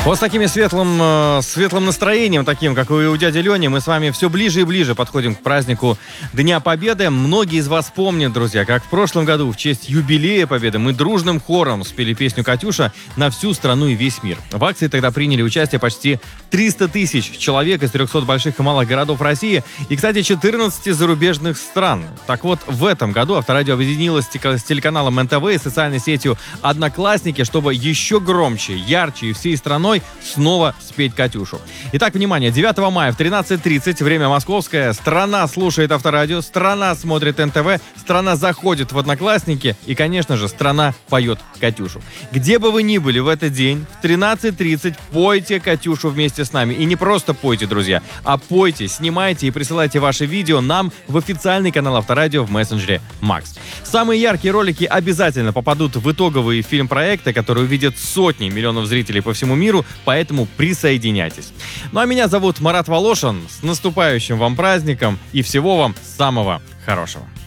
Вот с таким светлым настроением, таким, как и у дяди Лени, мы с вами все ближе и ближе подходим к празднику Дня Победы. Многие из вас помнят, друзья, как в прошлом году в честь юбилея Победы мы дружным хором спели песню «Катюша» на всю страну и весь мир. В акции тогда приняли участие почти 300 тысяч человек из 300 больших и малых городов России и, кстати, 14 зарубежных стран. Так вот, в этом году Авторадио объединилось с телеканалом НТВ и социальной сетью «Одноклассники», чтобы еще громче, ярче и всей страной снова спеть «Катюшу». Итак, внимание, 9 мая в 13:30, время московское, страна слушает Авторадио, страна смотрит НТВ, страна заходит в Одноклассники и, конечно же, страна поет «Катюшу». Где бы вы ни были в этот день, в 13:30 пойте «Катюшу» вместе с нами. И не просто пойте, друзья, а пойте, снимайте и присылайте ваши видео нам в официальный канал Авторадио в мессенджере Макс. Самые яркие ролики обязательно попадут в итоговый фильм проекта, который увидят сотни миллионов зрителей по всему миру, поэтому присоединяйтесь. Ну а меня зовут Марат Волошин. С наступающим вам праздником и всего вам самого хорошего.